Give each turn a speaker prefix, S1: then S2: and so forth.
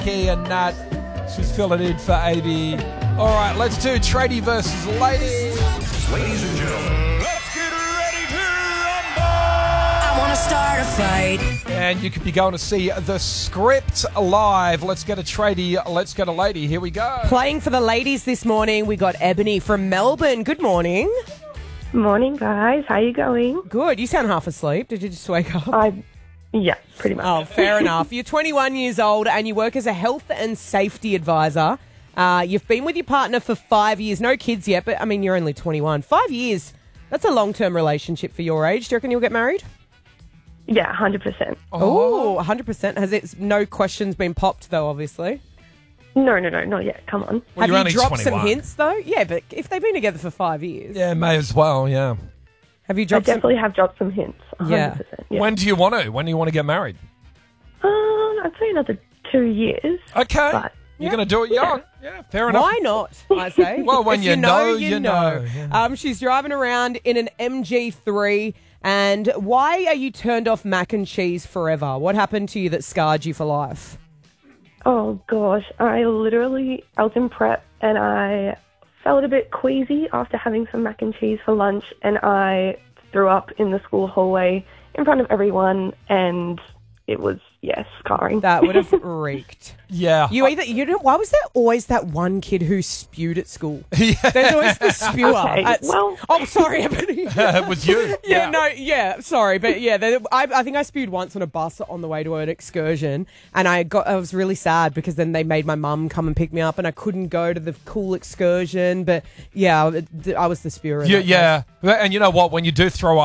S1: Key and Nat. She's filling in for AB. All right, let's do tradie versus lady.
S2: Ladies and gentlemen, let's get ready to rumble!
S3: I want to start a fight.
S1: And you could be going to see The Script live. Let's get a tradie, let's get a lady. Here we go.
S4: Playing for the ladies this morning, we got Ebony from Melbourne. Good morning.
S5: Morning, guys. How you going?
S4: Good. You sound half asleep. Did you just wake up?
S5: Yeah, pretty much.
S4: Oh, fair enough. You're 21 years old and you work as a health and safety advisor. You've been with your partner for 5 years. No kids yet, but, I mean, you're only 21. 5 years, that's a long-term relationship for your age. Do you reckon you'll get married?
S5: Yeah, 100%.
S4: Oh, 100%. Has it, no questions been popped, though, obviously?
S5: No, not yet. Come on.
S1: Well,
S4: Have
S1: you're
S4: you
S1: only
S4: dropped
S1: 21.
S4: some hints, though? Yeah, but if they've been together for 5 years.
S1: Yeah, may as well, yeah.
S4: Have you
S5: I
S4: dropped some...
S5: definitely have dropped some hints. 100%. Yeah.
S1: When do you want to? When do you want to get married?
S5: I'd say another 2 years.
S1: Okay.
S5: But,
S1: You're going to do it young. Yeah, fair enough.
S4: Why not, I say?
S1: Well, when
S4: If
S1: you know, you know. Yeah.
S4: She's driving around in an MG3. And why are you turned off mac and cheese forever? What happened to you that scarred you for life?
S5: oh, gosh. I was in prep and I felt a bit queasy after having some mac and cheese for lunch, and I threw up in the school hallway in front of everyone, and it was, scarring.
S4: That would have reeked.
S1: Yeah.
S4: Why was there always that one kid who spewed at school? Yeah. There's always the spewer.
S5: Okay,
S4: Oh, sorry, Ebony.
S1: It was you.
S4: Sorry, but I think I spewed once on a bus on the way to an excursion, and I was really sad because then they made my mum come and pick me up, and I couldn't go to the cool excursion. But yeah, I was the spewer.
S1: Yeah. And you know what? When you do throw